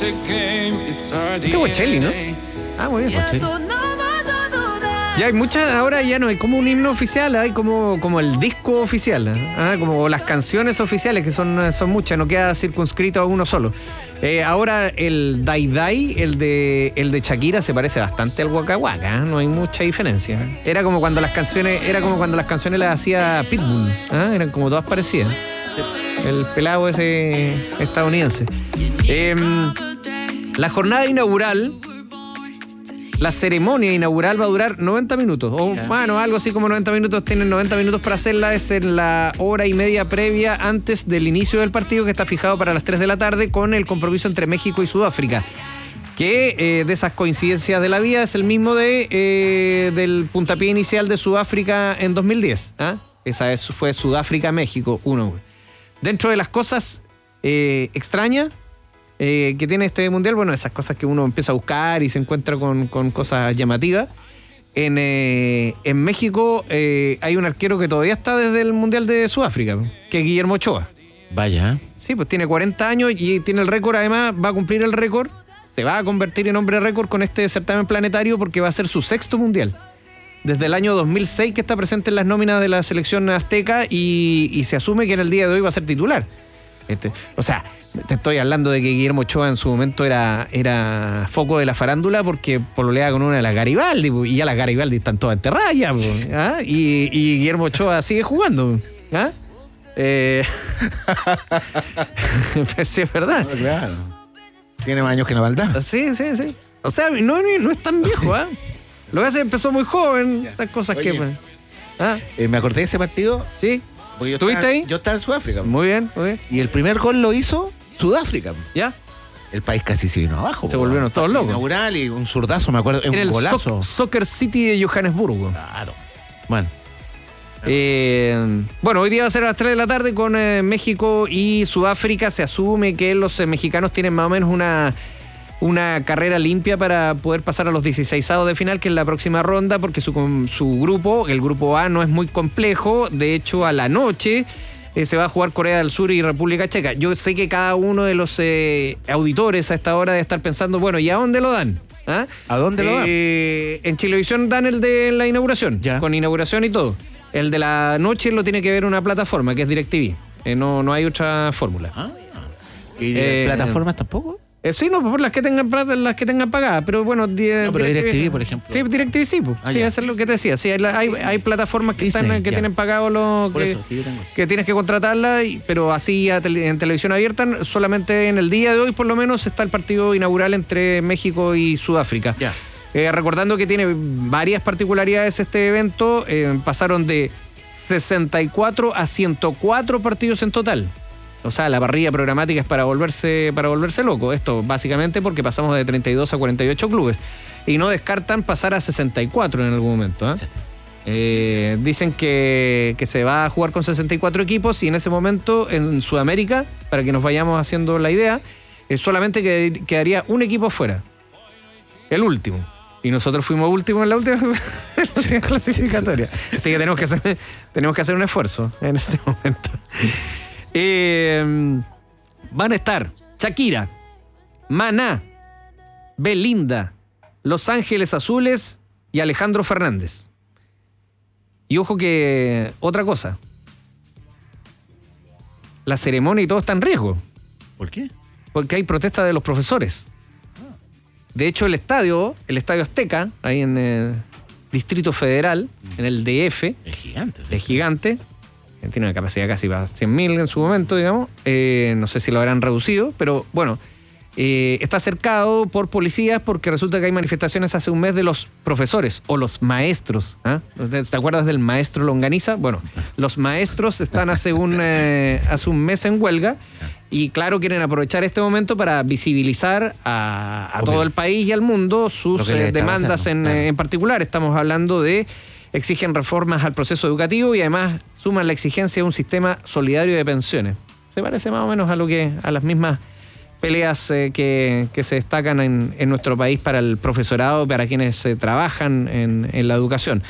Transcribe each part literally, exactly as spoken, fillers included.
Este Bocelli, ¿no? Ah, muy bien. Bocelli. Ya hay muchas, ahora ya no hay como un himno oficial, hay como, como el disco oficial, ¿eh? Como las canciones oficiales, que son, son muchas, no queda circunscrito a uno solo. Eh, ahora el Dai Dai, el de, el de Shakira, se parece bastante al Waka Waka, ¿eh? No hay mucha diferencia. Era como cuando las canciones, era como cuando las canciones las hacía Pitbull, ¿eh? Eran como todas parecidas. El pelado ese estadounidense. Eh, la jornada inaugural, la ceremonia inaugural va a durar noventa minutos. O, yeah. bueno, algo así como noventa minutos. Tienen noventa minutos para hacerla. Es en la hora y media previa antes del inicio del partido, que está fijado para las tres de la tarde, con el compromiso entre México y Sudáfrica. Que eh, de esas coincidencias de la vida es el mismo de eh, del puntapié inicial de Sudáfrica en dos mil diez. ¿eh? Esa es, fue Sudáfrica-México uno uno. Dentro de las cosas eh, extrañas Eh, que tiene este mundial, bueno, esas cosas que uno empieza a buscar y se encuentra con, con cosas llamativas. En, eh, en México eh, hay un arquero que todavía está desde el mundial de Sudáfrica, que es Guillermo Ochoa. Vaya. Sí, pues tiene cuarenta años y tiene el récord, además va a cumplir el récord, se va a convertir en hombre récord con este certamen planetario porque va a ser su sexto mundial. Desde el año dos mil seis que está presente en las nóminas de la selección azteca y, y se asume que en el día de hoy va a ser titular. Este, o sea, te estoy hablando de que Guillermo Ochoa en su momento era, era foco de la farándula porque pololeaba con una de las Garibaldi, y ya las Garibaldi están todas enterradas ya, ¿ah? y, y Guillermo Ochoa sigue jugando. ¿ah? Eh... sí, es verdad. No, claro. Tiene más años que Navaldá. Sí, sí, sí. O sea, no, no es tan viejo, ¿ah? ¿eh? Lo que hace empezó muy joven, ya. Esas cosas. Oye, que... ¿ah? eh, me acordé de ese partido. Sí. Yo ¿Estuviste estaba, ahí? Yo estaba en Sudáfrica. Muy bien, muy bien. Y el primer gol lo hizo Sudáfrica. ¿Ya? El país casi se vino abajo. Se volvieron todos locos. Inaugural y un zurdazo, me acuerdo. En un el golazo. So- Soccer City de Johannesburgo. Claro. Bueno. Eh, bueno, hoy día va a ser a las tres de la tarde con eh, México y Sudáfrica. Se asume que los eh, mexicanos tienen más o menos una... una carrera limpia para poder pasar a los dieciseisavos de final, que es la próxima ronda, porque su, su grupo, el grupo A, no es muy complejo. De hecho, a la noche eh, se va a jugar Corea del Sur y República Checa. Yo sé que cada uno de los eh, auditores a esta hora debe estar pensando, bueno, ¿y a dónde lo dan? ¿Ah? ¿A dónde lo dan? Eh, en Chilevisión dan el de la inauguración, ya. Con inauguración y todo. El de la noche lo tiene que ver una plataforma, que es DirecTV. Eh, no, no hay otra fórmula. Ah, ¿y eh, plataformas tampoco? Eh, sí, no, por las que tengan las que tengan pagadas, pero bueno... Di, no, pero DirecTV, por ejemplo. Sí, DirecTV sí, pues. Ah, sí, eso es lo que te decía. Sí, hay, hay, hay plataformas que, Disney, están, que tienen pagado lo que, eso, que, que tienes que contratarla, pero así a tele, en televisión abierta, solamente en el día de hoy, por lo menos, está el partido inaugural entre México y Sudáfrica. Ya. Eh, recordando que tiene varias particularidades este evento, eh, pasaron de sesenta y cuatro a ciento cuatro partidos en total. O sea, la parrilla programática es para volverse, para volverse loco. Esto básicamente porque pasamos de treinta y dos a cuarenta y ocho clubes. Y no descartan pasar a sesenta y cuatro en algún momento. ¿eh? Sí. Eh, dicen que, que se va a jugar con sesenta y cuatro equipos y en ese momento en Sudamérica, para que nos vayamos haciendo la idea, eh, solamente qued- quedaría un equipo fuera. El último. Y nosotros fuimos últimos en la última, en la última clasificatoria. Así que tenemos que hacer, tenemos que hacer un esfuerzo en ese momento. Eh, van a estar Shakira, Maná, Belinda, Los Ángeles Azules y Alejandro Fernández. Y ojo que otra cosa, la ceremonia y todo está en riesgo. ¿Por qué? Porque hay protesta de los profesores. De hecho, el estadio, el Estadio Azteca, ahí en el Distrito Federal, en el D F, es gigante. ¿Sí? Es gigante. Tiene una capacidad casi para cien mil en su momento, digamos. Eh, no sé si lo habrán reducido, pero bueno, eh, está cercado por policías porque resulta que hay manifestaciones hace un mes de los profesores o los maestros. ¿eh? ¿Te acuerdas del maestro Longaniza? Bueno, los maestros están hace un, eh, hace un mes en huelga y claro, quieren aprovechar este momento para visibilizar a, a todo el país y al mundo sus eh, demandas en, claro. en particular. Estamos hablando de... Exigen reformas al proceso educativo y además suman la exigencia de un sistema solidario de pensiones. Se parece más o menos a lo que a las mismas peleas eh, que, que se destacan en, en nuestro país para el profesorado, para quienes eh, trabajan en, en la educación.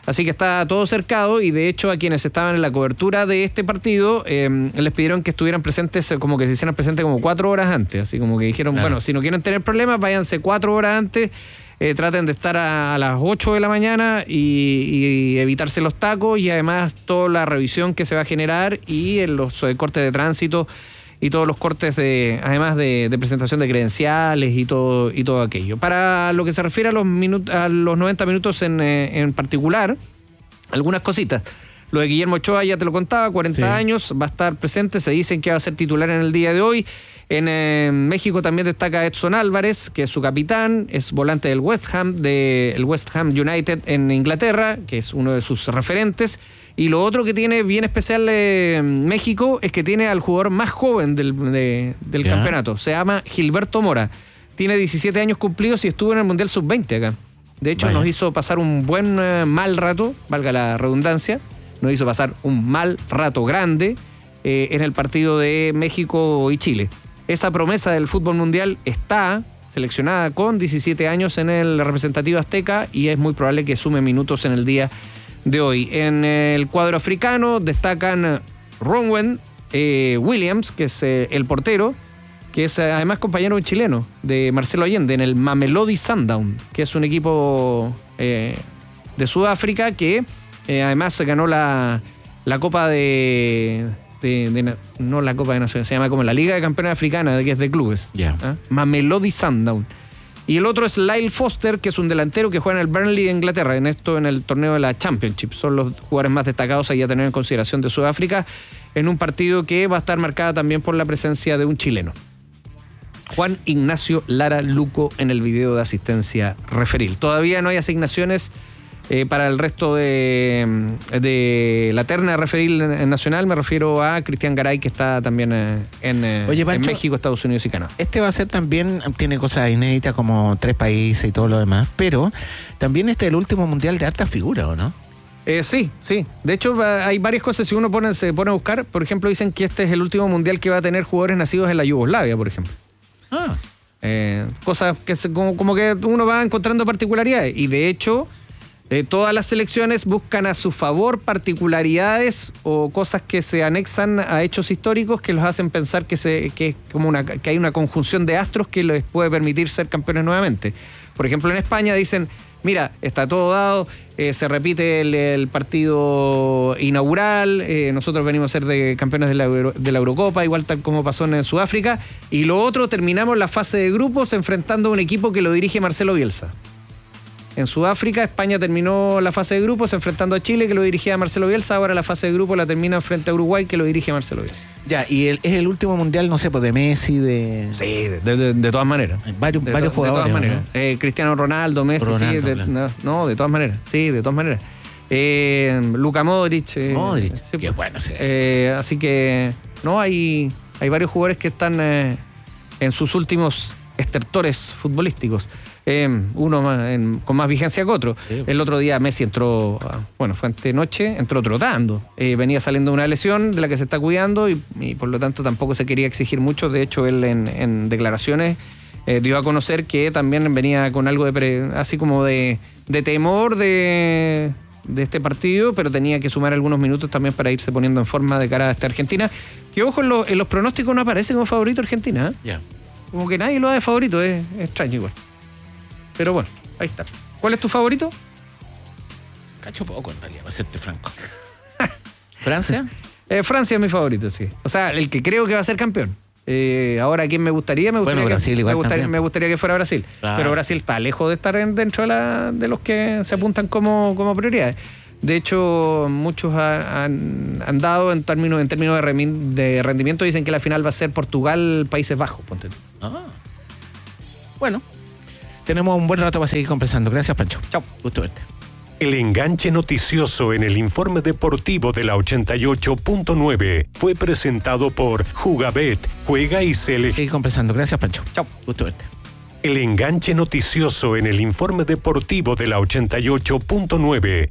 Así que está todo cercado y de hecho a quienes estaban en la cobertura de este partido eh, les pidieron que estuvieran presentes, como que se hicieran presentes como cuatro horas antes. Así como que dijeron, claro, bueno, si no quieren tener problemas, váyanse cuatro horas antes, eh, traten de estar a, a las ocho de la mañana y, y evitarse los tacos y además toda la revisión que se va a generar y en los eh, cortes de tránsito y todos los cortes de, además de, de presentación de credenciales y todo y todo aquello. Para lo que se refiere a los minut- a los noventa minutos en, eh, en particular, algunas cositas. Lo de Guillermo Ochoa ya te lo contaba, cuarenta sí. años, va a estar presente, se dicen que va a ser titular en el día de hoy. En eh, México también destaca Edson Álvarez, que es su capitán, es volante del West Ham, del West Ham United en Inglaterra, que es uno de sus referentes. Y lo otro que tiene bien especial eh, México es que tiene al jugador más joven del, de, del campeonato. Se llama Gilberto Mora. Tiene diecisiete años cumplidos y estuvo en el Mundial sub veinte acá. De hecho, Vaya. nos hizo pasar un buen eh, mal rato, valga la redundancia. Nos hizo pasar un mal rato grande eh, en el partido de México y Chile. Esa promesa del fútbol mundial está seleccionada con diecisiete años en el representativo azteca y es muy probable que sume minutos en el día de hoy. En el cuadro africano destacan Ronwen eh, Williams, que es eh, el portero, que es eh, además compañero chileno de Marcelo Allende en el Mamelodi Sundowns, que es un equipo eh, de Sudáfrica que eh, además se ganó la, la Copa de, de, de... No la Copa de Naciones, se llama como la Liga de Campeones Africana, que es de clubes. Yeah. ¿Ah? Mamelodi Sundowns. Y el otro es Lyle Foster, que es un delantero que juega en el Burnley de Inglaterra, en esto en el torneo de la Championship. Son los jugadores más destacados ahí a tener en consideración de Sudáfrica, en un partido que va a estar marcada también por la presencia de un chileno. Juan Ignacio Lara Luco en el video de asistencia referil. Todavía no hay asignaciones eh, para el resto de, de la terna referil nacional. Me refiero a Cristian Garay, que está también eh, en, eh, Oye, Pancho, en México, Estados Unidos y Canadá. Este va a ser también, tiene cosas inéditas como tres países y todo lo demás, pero también este es el último mundial de alta figura, ¿o no? Eh, sí, sí. De hecho, hay varias cosas. Si uno pone, se pone a buscar, por ejemplo, dicen que este es el último mundial que va a tener jugadores nacidos en la Yugoslavia, por ejemplo. Ah. Eh, cosas que se, como, como que uno va encontrando particularidades. Y de hecho, eh, todas las selecciones buscan a su favor particularidades o cosas que se anexan a hechos históricos que los hacen pensar que, se, que, es como una, que hay una conjunción de astros que les puede permitir ser campeones nuevamente. Por ejemplo, en España dicen, mira, está todo dado, eh, se repite el, el partido inaugural, eh, nosotros venimos a ser de campeones de la, Euro, de la Eurocopa, igual tal como pasó en Sudáfrica, y lo otro, terminamos la fase de grupos enfrentando a un equipo que lo dirige Marcelo Bielsa. En Sudáfrica, España terminó la fase de grupos enfrentando a Chile, que lo dirigía Marcelo Bielsa. Ahora la fase de grupos la termina frente a Uruguay, que lo dirige Marcelo Bielsa. Ya, y el, es el último mundial, no sé, pues de Messi, de... Sí, de, de, de todas maneras. Hay varios, de, varios de, jugadores, de todas maneras. ¿no? Eh, Cristiano Ronaldo, Messi, Ronaldo, sí. De, claro. no, no, de todas maneras. Sí, de todas maneras. Eh, Luka Modric. Eh, Modric, sí, qué bueno, sí. Eh, así que, no, hay, hay varios jugadores que están eh, en sus últimos estertores futbolísticos. Eh, uno más, en, con más vigencia que otro. Sí. El otro día Messi entró, bueno, fue antenoche, entró trotando. Eh, venía saliendo de una lesión de la que se está cuidando y, y por lo tanto tampoco se quería exigir mucho. De hecho, él en, en declaraciones eh, dio a conocer que también venía con algo de pre, así como de, de temor de, de este partido, pero tenía que sumar algunos minutos también para irse poniendo en forma de cara a esta Argentina. Que ojo, en, lo, en los pronósticos no aparece como favorito Argentina. ¿eh? Yeah. Como que nadie lo da de favorito, es, es extraño igual. Pero bueno, ahí está. ¿Cuál es tu favorito? Cacho poco en realidad, para serte franco. ¿Francia? Eh, Francia es mi favorito, sí. O sea, el que creo que va a ser campeón. Eh, ahora, ¿quién me gustaría? Me gustaría, bueno, Brasil, que, igual me, gustaría, me gustaría que fuera Brasil. Claro. Pero Brasil está lejos de estar en, dentro de, la, de los que se apuntan como, como prioridades. De hecho, muchos ha, han, han dado en términos, en términos de, remin, de rendimiento, dicen que la final va a ser Portugal-Países Bajos. Ponte tú. Ah. Bueno. Tenemos un buen rato para seguir conversando. Gracias, Pancho. Chao. Gusto verte. El enganche noticioso en el informe deportivo de la ochenta y ocho punto nueve fue presentado por Jugabet. Juega y se le... Seguir conversando. Gracias, Pancho. Chao. Gusto verte. El enganche noticioso en el informe deportivo de la ochenta y ocho punto nueve